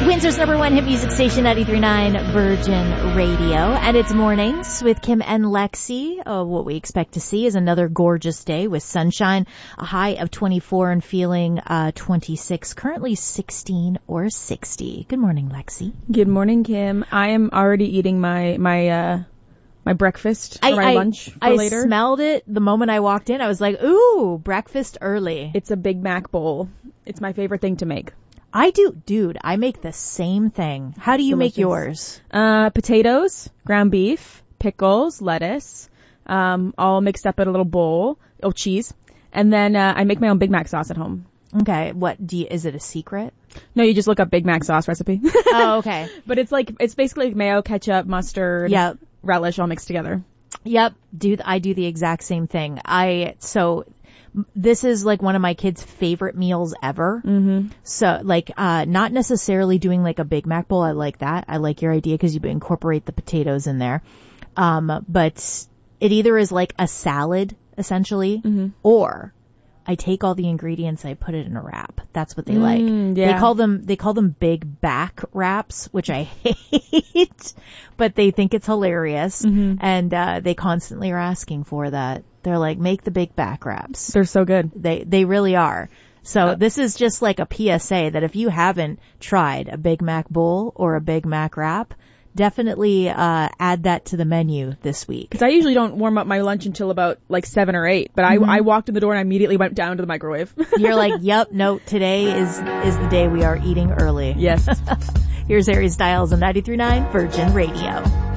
Windsor's number one hit music station, 93.9 Virgin Radio. And it's mornings with Kim and Lexi. What we expect to see is another gorgeous day with sunshine, a high of 24 and feeling 26, currently 16 or 60. Good morning, Lexi. Good morning, Kim. I am already eating my breakfast or my lunch for later. I smelled it the moment I walked in. I was like, ooh, breakfast early. It's a Big Mac bowl. It's my favorite thing to make. I do. Dude, I make the same thing. How do you make yours? Potatoes, ground beef, pickles, lettuce, all mixed up in a little bowl. Oh, cheese. And then I make my own Big Mac sauce at home. Okay. Is it a secret? No, you just look up Big Mac sauce recipe. Oh, okay. But it's basically like mayo, ketchup, mustard, relish all mixed together. Yep. I do the exact same thing. This is like one of my kids' favorite meals ever. Mm-hmm. So not necessarily doing like a Big Mac bowl. I like that. I like your idea because you incorporate the potatoes in there. But it either is like a salad essentially, or I take all the ingredients and I put it in a wrap. That's what they like. Yeah. They call them big back wraps, which I hate, but they think it's hilarious. Mm-hmm. And, they constantly are asking for that. They're like, make the big back wraps. They're so good. They really are. So this is just like a PSA that if you haven't tried a Big Mac bowl or a Big Mac wrap, definitely add that to the menu this week. Because I usually don't warm up my lunch until about like 7 or 8, but I walked in the door and I immediately went down to the microwave. You're like, yep, no, today is the day we are eating early. Yes. Here's Harry Styles on 93.9 Virgin Radio.